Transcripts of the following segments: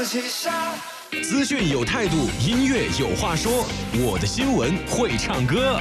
资讯有态度，音乐有话说。我的新闻会唱歌。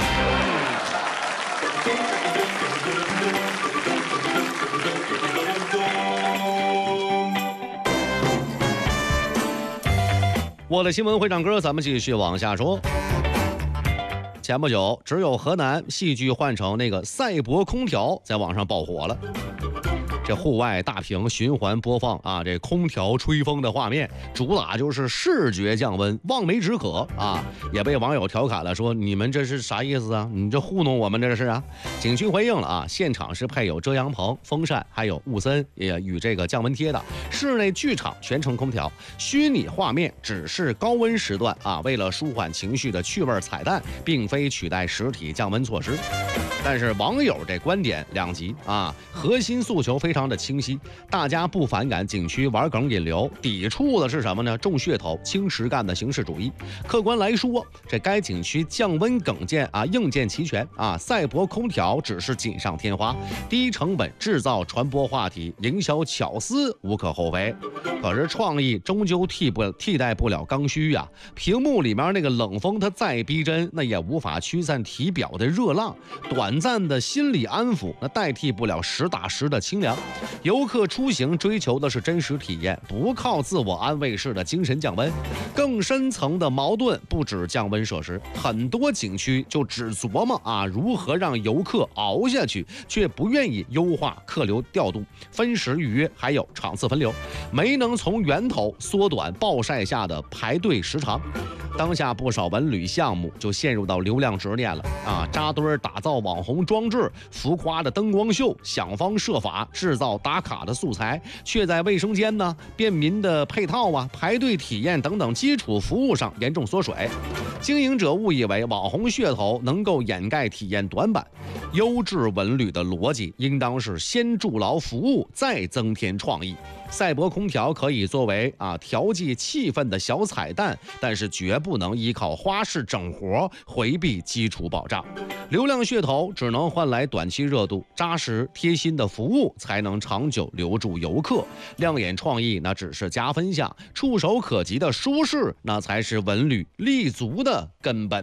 我的新闻会唱歌，咱们继续往下说。前不久，只有河南戏剧换成那个赛博空调在网上爆火了。这户外大屏循环播放啊，这空调吹风的画面，主打就是视觉降温，望梅止渴啊，也被网友调侃了，说你们这是啥意思啊？你这糊弄我们这是啊？景区回应了啊，现场是配有遮阳棚、风扇，还有雾森也与这个降温贴的，室内剧场全程空调，虚拟画面只是高温时段啊，为了舒缓情绪的趣味彩蛋，并非取代实体降温措施。但是网友这观点两极啊，核心诉求非常的清晰，大家不反感景区玩梗引流，抵触的是什么呢？重噱头、轻实干的形式主义。客观来说，这该景区降温梗件啊硬件齐全啊，赛博空调只是锦上添花，低成本制造传播话题，营销巧思无可厚非。可是创意终究替代不了刚需呀，屏幕里面那个冷风它再逼真，那也无法驱散体表的热浪，短暂的心理安抚那代替不了实打实的清凉。游客出行追求的是真实体验，不靠自我安慰式的精神降温。更深层的矛盾不止降温设施，很多景区就只琢磨啊如何让游客熬下去，却不愿意优化客流调度、分时预约还有场次分流，没能从源头缩短暴晒下的排队时长。当下不少文旅项目就陷入到流量执念了啊，扎堆打造网红装置、浮夸的灯光秀，想方设法制造打卡的素材，却在卫生间呢、便民的配套啊、排队体验等等基础服务上严重缩水。经营者误以为网红噱头能够掩盖体验短板，优质文旅的逻辑应当是先筑牢服务，再增添创意。赛博空调可以作为调剂气氛的小彩蛋，但是绝不能依靠花式整活回避基础保障。流量噱头只能换来短期热度，扎实贴心的服务才能长久留住游客。亮眼创意那只是加分项，触手可及的舒适那才是文旅立足的根本。